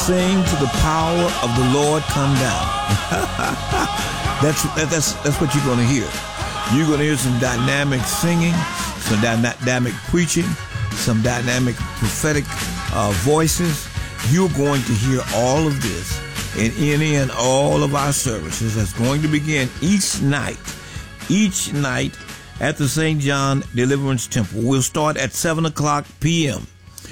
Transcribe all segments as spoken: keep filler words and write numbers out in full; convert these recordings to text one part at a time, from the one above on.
sing to the power of the Lord come down. that's, that, that's, that's what you're going to hear. You're going to hear some dynamic singing, some dynamic preaching, some dynamic prophetic uh, voices. You're going to hear all of this in any and all of our services that's going to begin each night, each night at the Saint John Deliverance Temple. We'll start at seven o'clock p.m.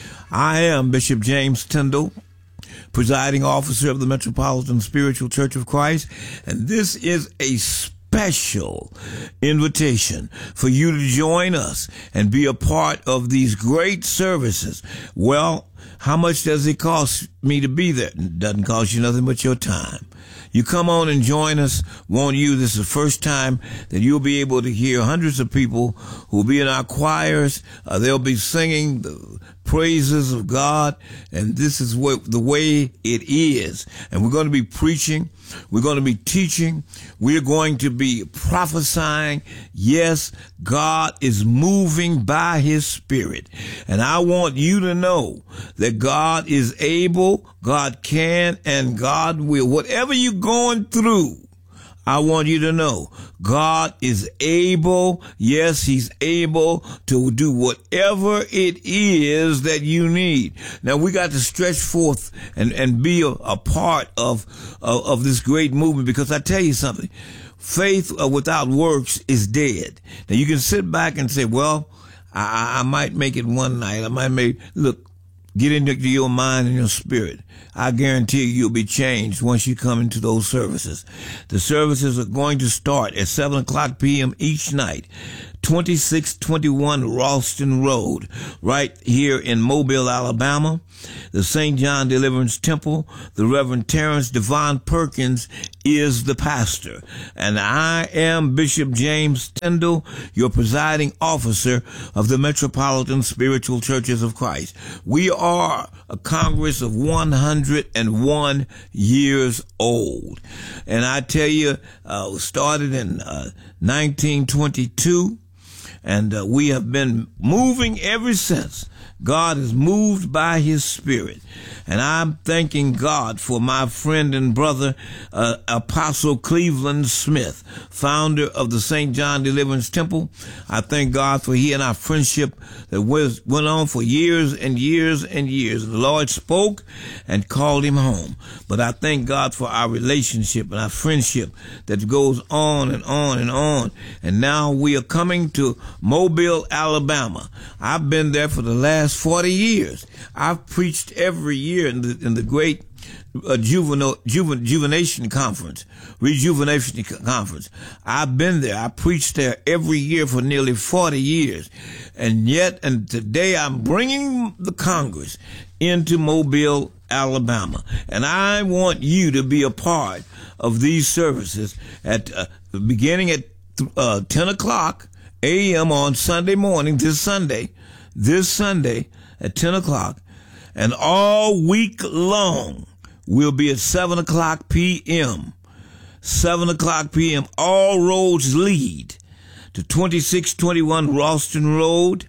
I am Bishop James Tyndall, presiding officer of the Metropolitan Spiritual Church of Christ, and this is a special invitation for you to join us and be a part of these great services. Well, how much does it cost me to be there? It doesn't cost you nothing but your time. You come on and join us, won't you? This is the first time that you'll be able to hear hundreds of people who will be in our choirs. Uh, they'll be singing the praises of God, and this is what the way it is. And we're going to be preaching. We're going to be teaching. We're going to be prophesying. Yes, God is moving by his Spirit. And I want you to know that God is able, God can, and God will. Whatever you're going through, I want you to know God is able. Yes, he's able to do whatever it is that you need. Now we got to stretch forth and, and be a, a part of, of, of this great movement, because I tell you something, faith uh, without works is dead. Now you can sit back and say, well, I, I might make it one night. I might make, look, get into your mind and your spirit. I guarantee you you'll be changed once you come into those services. The services are going to start at seven o'clock p.m. each night, twenty-six twenty-one Ralston Road, right here in Mobile, Alabama. The Saint John Deliverance Temple, the Reverend Terrence Devon Perkins is the pastor. And I am Bishop James Tyndall, your presiding officer of the Metropolitan Spiritual Churches of Christ. We are a Congress of one hundred one years old. And I tell you, uh, started in uh, nineteen twenty-two, and uh, we have been moving ever since. God is moved by his Spirit. And I'm thanking God for my friend and brother, uh, Apostle Cleveland Smith, founder of the Saint John Deliverance Temple. I thank God for he and our friendship that was, went on for years and years and years. The Lord spoke and called him home. But I thank God for our relationship and our friendship that goes on and on and on. And now we are coming to Mobile, Alabama. I've been there for the last forty years. I've preached every year in the, in the great uh, juvenile, juven, juvenation conference, rejuvenation conference. I've been there. I preached there every year for nearly forty years. And yet, and today I'm bringing the Congress into Mobile, Alabama. And I want you to be a part of these services at uh, beginning at uh, ten o'clock a.m. on Sunday morning, this Sunday, this Sunday at ten o'clock, and all week long we'll be at seven o'clock p.m. seven o'clock p.m. All roads lead to twenty-six twenty-one Ralston Road.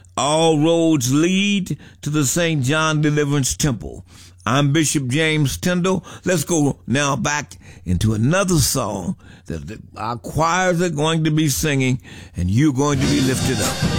All roads lead to the Saint John Deliverance Temple. I'm Bishop James Tyndall. Let's go now back into another song that our choirs are going to be singing, and you're going to be lifted up.